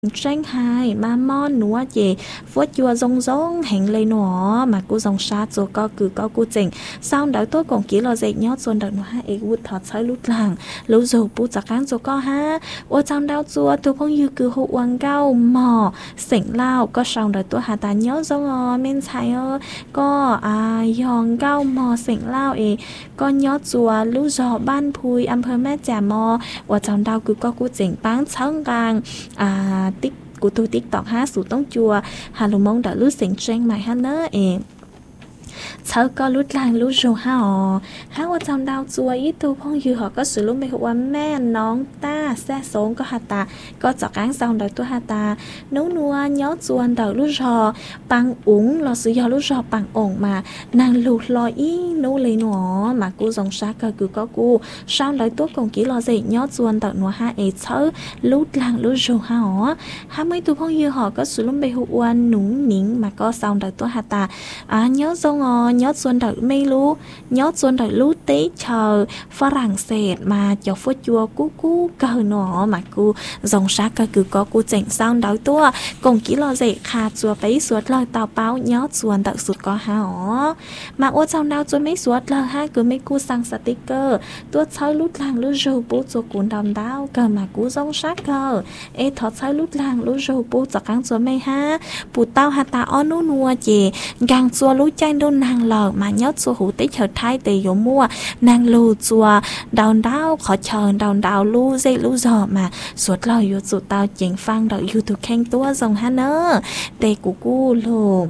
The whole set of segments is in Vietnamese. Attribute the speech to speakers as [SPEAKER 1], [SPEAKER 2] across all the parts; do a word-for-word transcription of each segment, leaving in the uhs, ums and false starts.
[SPEAKER 1] tranh hai ma mon núa chị phốt chùa rong rong hành lên nó mà cô dòng sát rồi có cử có cô chỉnh sau đó tôi còn kỹ là dạy nhót xuân đợt nó ha ấy vụt thọt sới lút làng lú dù bút giặc cán rồi có ha ô trong đau chùa tôi không như cứ hộ quang cao mò sỉnh lao có sau đợt tôi hà ta nhớ rong men xài ơ có à giòn cao mò sỉnh lao ấy có nhót chùa lú giò ban pui âm phơ mẹ chả mò ô trong đau cứ có cô chỉnh bán sáng càng à tích của tôi tiktok ha sủ tông chùa hà lù mong đã lướt xịn tranh mày ha nơ em sau có lút làng lút rồi ha họ ha qua trong đau chùa ít tu phong dư họ có sự lúc mấy hoa mẹ nón ta xe sống có hạt ta có chọc án xong đời tôi hạt ta nấu nua nhớ chùa đầu lút rò bằng uống lo sự do lút rò bằng ổn mà nàng lụt lo ý nấu lấy nó mà cô dòng sát cơ cứ có cô sau đời tôi còn kỹ lo gì nhớ chùa đầu nó ha ấy chớ lút làng lút rồi ha họ ha mấy tu phong dư họ có sự lúc mấy hoa núng nín mà có xong đời tôi hạt ta à nhớ xong nhớ xuân đợi mê lú nhớ xuân đợi lú tí chờ Phậtศmà cho phốt chùa cú cú cờ nó mà cô dòng sát cơ cứ có cô chỉnh sao đói tua cùng kỹ lo dễ khá chùa bấy suốt lời tàu báo nhớ xuân đợi sụt có hả mà ô trong đau chùa mấy suốt lời ha cứ mấy cô sang sticker tuốt chơi lút làng lút râu bố chùa cuốn đầm đau cờ mà cú dòng sát cơ ê thọ chơi lút làng lút râu bố chọc căng chùa mấy ha bù tao hà ta ó nú nua chì gang chùa lú chanh đôn nàng lờ mà nhớ chùa hữu tích hợp thái tì dỗ mua nàng lù chùa đào đào khó chờ đào đào lù dây lù giò mà suốt lời yêu chùa tao chính phang đợi youtube khen tua dòng ha nơ tê của cô lù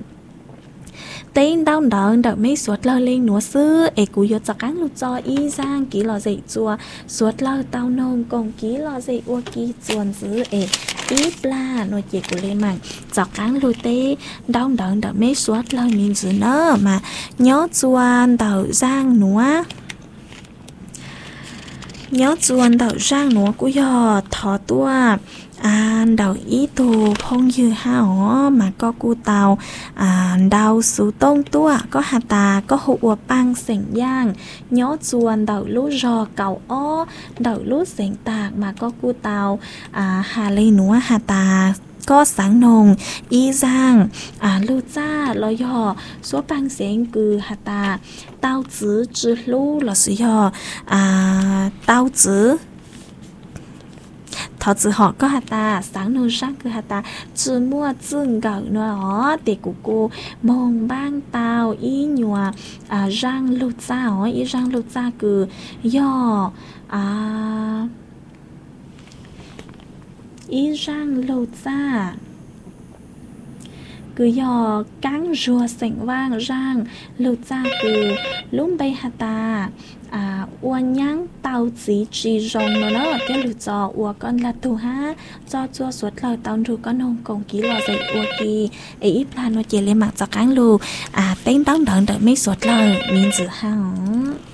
[SPEAKER 1] tên đau đớn đợi mấy suốt lời lên núa sư ê cú yêu chọc cắn lụt cho y giang ký lò dậy chùa suốt lời tao nông còn ký lò dậy ua ký chuồn giữ ê ít la nội chị của lên mạng chọc cắn lụt tê đau đớn đợi mấy suốt lời mình giữ nơ mà nhớ chuồn đợi giang núa nhớ chuồn đợi giang núa cú yêu thọ tua à đầu ý tù phong dư ha ó mà có cu tàu à đầu sú tông tua có hạt tà có hộ băng sỉnh giang nhớ chuồn đầu lú rò cầu ó đầu lú sỉnh tạc mà có cu tàu à hà lê núa hạt tà có sáng nồng y giang à lưu cha lo yo số băng sỉnh cứ hạt tà tao chữ chữ lú là sự yo à tao chữ thọ chữ họ có hạt ta sáng nô sáng cứ hạt ta chữ mua chưng gạo nó để của cô mong bang tao ý nhòa à rang lụt ra ó ý rang lụt ra cứ yo à ý rang lụt ra cứ yo cắn rùa sỉnh vang rang lụt ra cứ lúc bay hạt ta à uan nhang tao chỉ chỉ rong nó nó cái lụt giò ua con là tù ha cho chua suốt lời tao rồi con hông còn ký lò dậy ua kỳ ấy plan nó chỉ lên mặt cho cán lù à tên đón đợi đợi mấy suốt lời mình giữ hăng